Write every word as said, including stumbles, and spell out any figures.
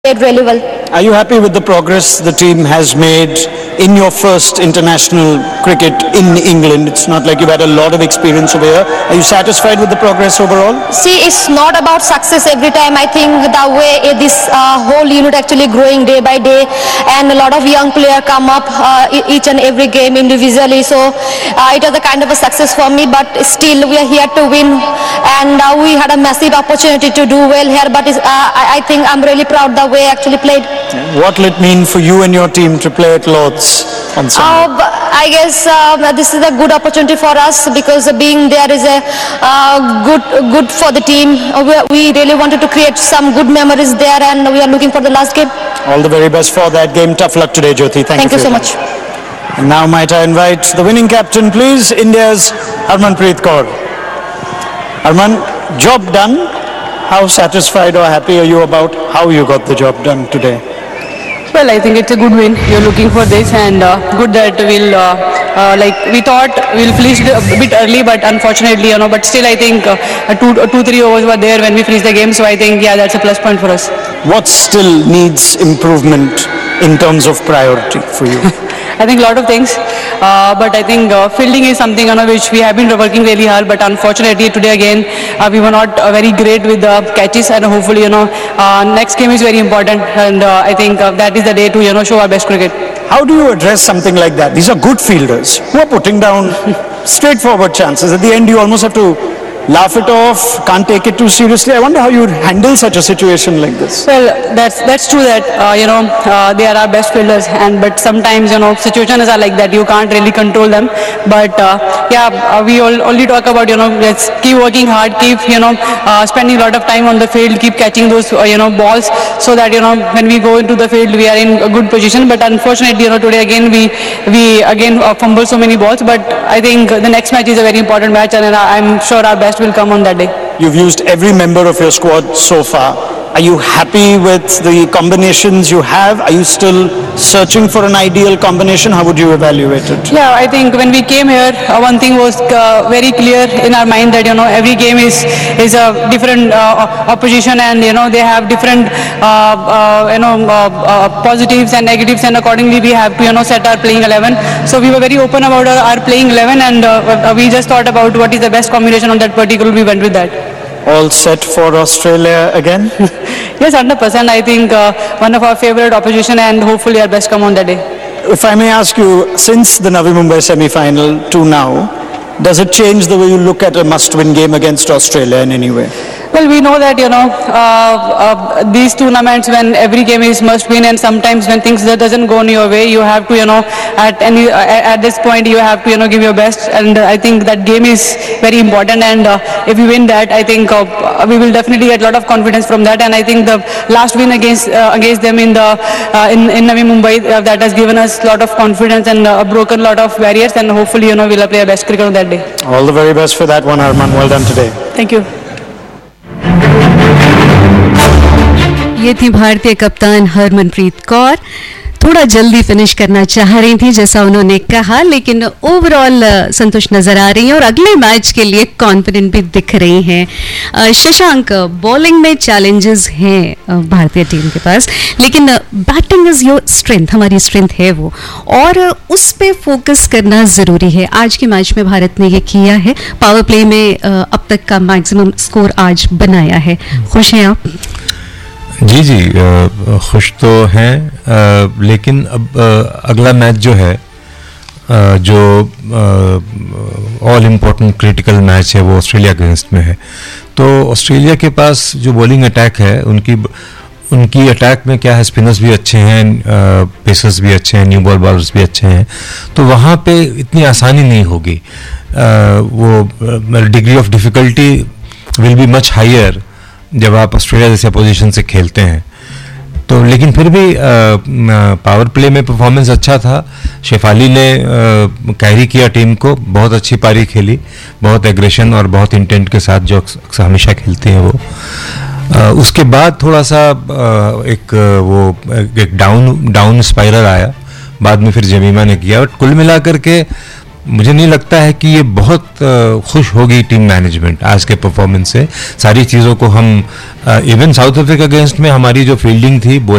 played really well. Are you happy with the progress the team has made in your first international cricket in England? It's not like you've had a lot of experience over here. Are you satisfied with the progress overall? See, it's not about success every time. I think the way this uh, whole unit actually growing day by day, and a lot of young players come up uh, each and every game individually. So uh, it was a kind of a success for me. But still, we are here to win, and uh, we had a massive opportunity to do well here. But it's, uh, I, I think I'm really proud the way I actually played. What will it mean for you and your team to play at Lord's on Sunday? Uh, I guess uh, this is a good opportunity for us, because being there is a uh, good good for the team. Uh, we, we really wanted to create some good memories there, and we are looking for the last game. All the very best for that game. Tough luck today, Jyoti. Thank, Thank you, you for so your much. time. And now might I invite the winning captain, please, India's Harmanpreet Kaur. Harman, job done. How satisfied or happy are you about how you got the job done today? Well, I think it's a good win. You're looking for this, and uh, good that we'll, uh, uh, like we thought we'll finish it a bit early, but unfortunately, you know, but still I think uh, two, two, three overs were there when we finished the game, so I think, yeah, that's a plus point for us. What still needs improvement in terms of priority for you? I think a lot of things, uh, but I think uh, fielding is something, you know, which we have been working really hard, but unfortunately today again uh, we were not uh, very great with the catches, and hopefully, you know, uh, next game is very important, and uh, I think uh, that is the day to, you know, show our best cricket. How do you address something like that? These are good fielders who are putting down straightforward chances. At the end, you almost have to laugh it off, can't take it too seriously. I wonder how you would handle such a situation like this. Well, that's that's true that uh, you know uh, they are our best fielders, and but sometimes, you know, situations are like that. You can't really control them. But uh, yeah, uh, we all, only talk about, you know, let's keep working hard, keep, you know, uh, spending a lot of time on the field, keep catching those uh, you know balls, so that, you know, when we go into the field we are in a good position. But unfortunately, you know, today again we we again uh, fumble so many balls. But I think the next match is a very important match, and I'm sure our best will come on that day. You've used every member of your squad so far. Are you happy with the combinations you have? Are you still searching for an ideal combination? How would you evaluate it? Yeah, I think when we came here, uh, one thing was uh, very clear in our mind that, you know, every game is is a different uh, opposition, and, you know, they have different uh, uh, you know uh, uh, positives and negatives, and accordingly we have to, you know, set our playing eleven. So we were very open about our, our playing eleven, and uh, we just thought about what is the best combination on that particular. We went with that. All set for Australia again? Yes, one hundred percent. I think uh, one of our favorite opposition, and hopefully our best come on that day. If I may ask you, since the Navi Mumbai semi-final to now, does it change the way you look at a must-win game against Australia in any way? Well, we know that, you know, uh, uh, these tournaments, when every game is must win, and sometimes when things that doesn't go in your way, you have to, you know, at any uh, at this point you have to, you know, give your best, and uh, I think that game is very important, and uh, if we win that, I think uh, we will definitely get a lot of confidence from that. And I think the last win against uh, against them in the uh, in, in Navi Mumbai, uh, that has given us a lot of confidence, and uh, broken a lot of barriers, and hopefully, you know, we'll play our best cricket on that day. All the very best for that one, Harman. Well done today. Thank you. ये थी भारतीय कप्तान हरमनप्रीत कौर। थोड़ा जल्दी finish करना चाह रही थी जैसा उन्होंने कहा, लेकिन ओवरऑल संतुष्ट नजर आ रही हैं और अगले मैच के लिए कॉन्फिडेंट भी दिख रही हैं। शशांक, बॉलिंग में चैलेंजेस हैं भारतीय टीम के पास, लेकिन बैटिंग इज योर स्ट्रेंथ, हमारी स्ट्रेंथ है वो, और उस पे फोकस करना ज़रूरी है। आज के मैच में भारत ने ये किया है, पावर प्ले में अब तक का मैक्सिमम स्कोर आज बनाया है। खुश हैं आप? जी जी आ, खुश तो हैं, लेकिन अब आ, अगला मैच जो है, आ, जो ऑल इम्पोर्टेंट क्रिटिकल मैच है, वो ऑस्ट्रेलिया के अगेंस्ट में है। तो ऑस्ट्रेलिया के पास जो बॉलिंग अटैक है, उनकी उनकी अटैक में क्या है, स्पिनर्स भी अच्छे हैं, पेसर्स भी अच्छे हैं, न्यू बॉल बॉलर्स भी अच्छे हैं, तो वहाँ पे इतनी आसानी नहीं होगी। आ, वो degree of difficulty will be much higher जब आप ऑस्ट्रेलिया जैसे पोजीशन से खेलते हैं। तो लेकिन फिर भी पावर प्ले में परफॉर्मेंस अच्छा था। शेफाली ने कैरी किया टीम को, बहुत अच्छी पारी खेली, बहुत एग्रेशन और बहुत इंटेंट के साथ जो हमेशा खेलते हैं वो। आ, उसके बाद थोड़ा सा आ, एक वो एक डाउन डाउन स्पाइरल आया, बाद में फिर जमीमा ने किया। बट कुल मिलाकर के मुझे नहीं लगता है कि ये बहुत खुश होगी टीम मैनेजमेंट आज के परफॉर्मेंस से। सारी चीज़ों को हम इवन साउथ अफ्रीका अगेंस्ट में हमारी जो फील्डिंग थी,